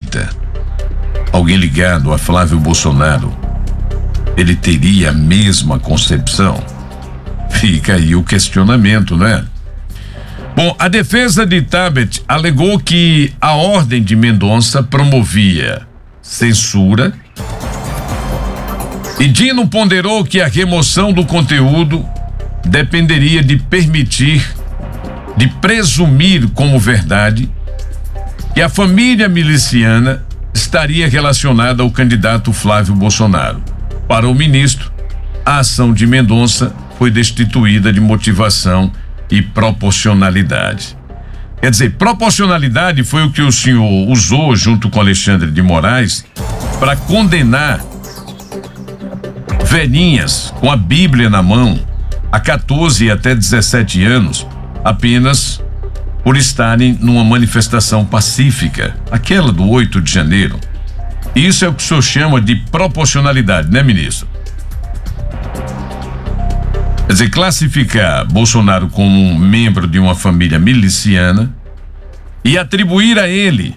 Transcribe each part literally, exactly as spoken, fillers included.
direita, alguém ligado a Flávio Bolsonaro, ele teria a mesma concepção? Fica aí o questionamento, né? Bom, a defesa de Tabet alegou que a ordem de Mendonça promovia censura e Dino ponderou que a remoção do conteúdo dependeria de permitir, de presumir como verdade que a família miliciana estaria relacionada ao candidato Flávio Bolsonaro. Para o ministro, a ação de Mendonça foi destituída de motivação e proporcionalidade. Quer dizer, proporcionalidade foi o que o senhor usou junto com Alexandre de Moraes para condenar velhinhas com a Bíblia na mão há quatorze e até dezessete anos apenas por estarem numa manifestação pacífica, aquela do oito de janeiro. Isso é o que o senhor chama de proporcionalidade, né, ministro? Quer dizer, classificar Bolsonaro como um membro de uma família miliciana e atribuir a ele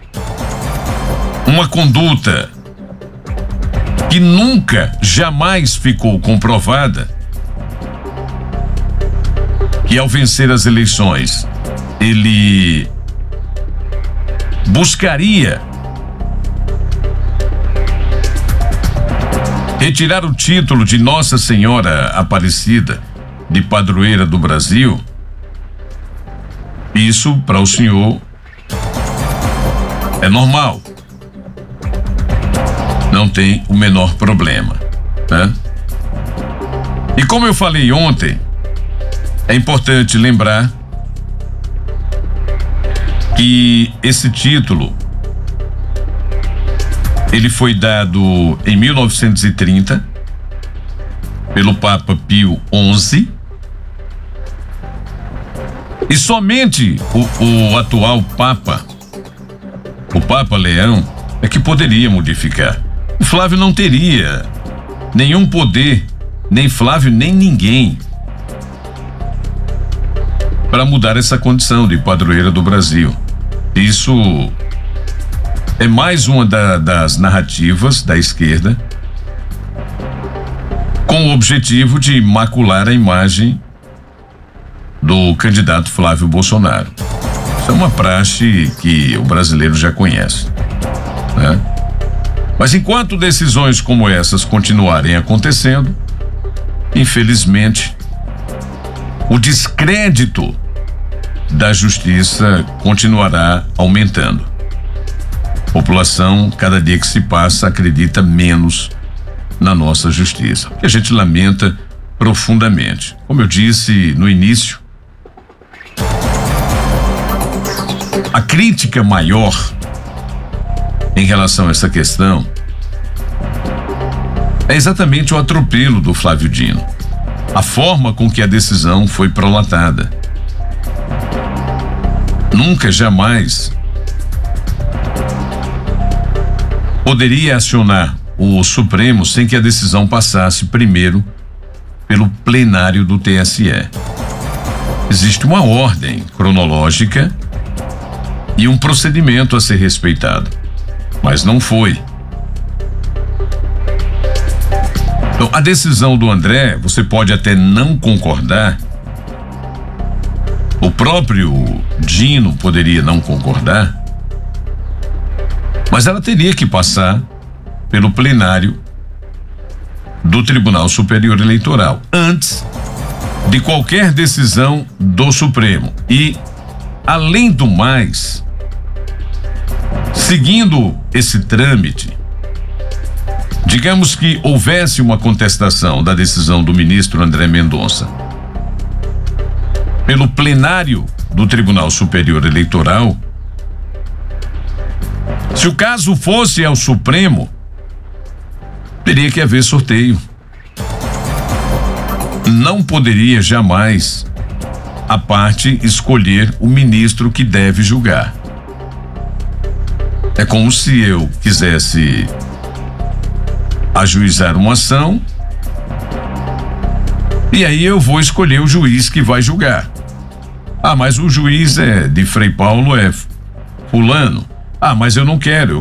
uma conduta que nunca, jamais ficou comprovada, que ao vencer as eleições ele buscaria retirar o título de Nossa Senhora Aparecida de padroeira do Brasil. Isso para o senhor é normal, não tem o menor problema, né? E como eu falei ontem, é importante lembrar que esse título ele foi dado em mil novecentos e trinta pelo Papa Pio onze e somente o, o atual Papa, o Papa Leão, é que poderia modificar. O Flávio não teria nenhum poder, nem Flávio nem ninguém, para mudar essa condição de padroeira do Brasil. Isso é mais uma da, das narrativas da esquerda com o objetivo de macular a imagem do candidato Flávio Bolsonaro. Isso é uma praxe que o brasileiro já conhece, né? Mas enquanto decisões como essas continuarem acontecendo, infelizmente, o descrédito da justiça continuará aumentando. A população, cada dia que se passa, acredita menos na nossa justiça, que a gente lamenta profundamente. Como eu disse no início, a crítica maior em relação a essa questão é exatamente o atropelo do Flávio Dino, a forma com que a decisão foi prolatada. Nunca, jamais poderia acionar o Supremo sem que a decisão passasse primeiro pelo plenário do T S E. Existe uma ordem cronológica e um procedimento a ser respeitado, mas não foi. Então, a decisão do André, você pode até não concordar, o próprio Dino poderia não concordar, mas ela teria que passar pelo plenário do Tribunal Superior Eleitoral antes de qualquer decisão do Supremo. E, além do mais, seguindo esse trâmite, digamos que houvesse uma contestação da decisão do ministro André Mendonça pelo plenário do Tribunal Superior Eleitoral, se o caso fosse ao Supremo, teria que haver sorteio. Não poderia jamais a parte escolher o ministro que deve julgar. É como se eu quisesse ajuizar uma ação e aí eu vou escolher o juiz que vai julgar. Ah, mas o juiz é de Frei Paulo, é fulano. Ah, mas eu não quero,